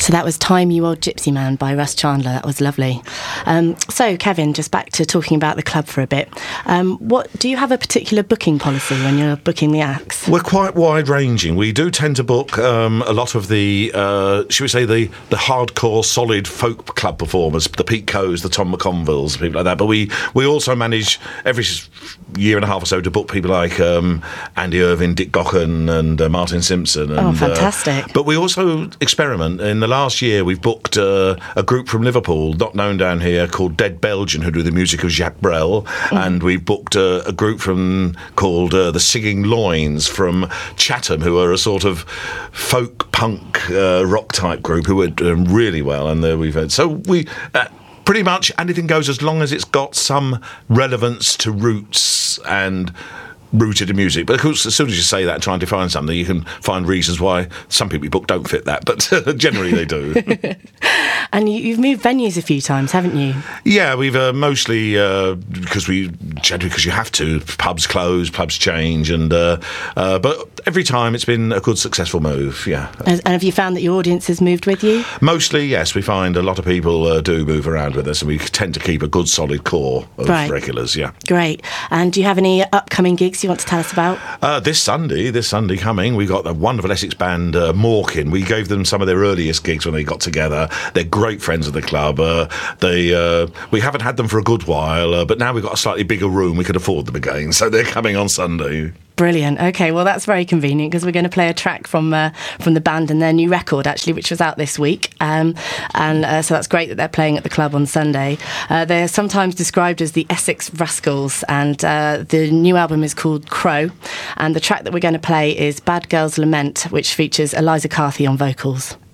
So that was Time You Old Gypsy Man by Russ Chandler. That was lovely. So, Kevin, just back to talking about the club for a bit. What do you have a particular booking policy when you're booking the acts? We're quite wide-ranging. We do tend to book a lot of the, should we say, the hardcore, solid folk club performers, the Pete Coes, the Tom McConvilles, people like that. But we also manage every year and a half or so to book people like Andy Irving, Dick Gaughan and Martin Simpson. And, fantastic. But we also experiment. In the last year, we've booked a group from Liverpool, not known down here, called Dead Belgian, who do the music of Jacques Brel. And we've booked a group called the Singing Loins from Chatham, who are a sort of folk punk rock type group who are doing really well. And we've had, so we... pretty much anything goes as long as it's got some relevance to roots and rooted in music. But of course, as soon as you say that and try and define something, you can find reasons why some people you book don't fit that, but generally they do. And you've moved venues a few times, haven't you? Yeah, we've mostly because you have to. Pubs close, pubs change, and but every time it's been a good, successful move. Yeah. And have you found that your audience has moved with you? Mostly, yes. We find a lot of people do move around with us, and we tend to keep a good, solid core of regulars. Yeah. Great. And do you have any upcoming gigs you want to tell us about? This Sunday coming, we got the wonderful Essex band Morecambe. We gave them some of their earliest gigs when they got together. They're great friends of the club. We haven't had them for a good while, but now we've got a slightly bigger room. We could afford them again, so they're coming on Sunday. Brilliant. Okay, well that's very convenient because we're going to play a track from the band and their new record actually, which was out this week, and so that's great that they're playing at the club on Sunday. They're sometimes described as the Essex Rascals, and the new album is called Crow, and the track that we're going to play is Bad Girls Lament, which features Eliza Carthy on vocals.